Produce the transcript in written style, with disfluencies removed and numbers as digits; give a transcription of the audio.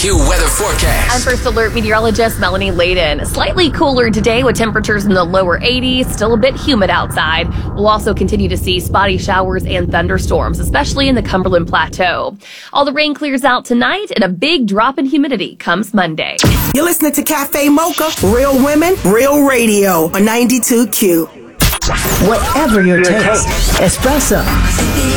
Q weather forecast. I'm First Alert meteorologist Melanie Layden. Slightly cooler today with temperatures in the lower 80s, still a bit humid outside. We'll also continue to see spotty showers and thunderstorms, especially in the Cumberland Plateau. All the rain clears out tonight, and a big drop in humidity comes Monday. You're listening to Cafe Mocha, Real Women, Real Radio on 92Q. Whatever your taste, espresso,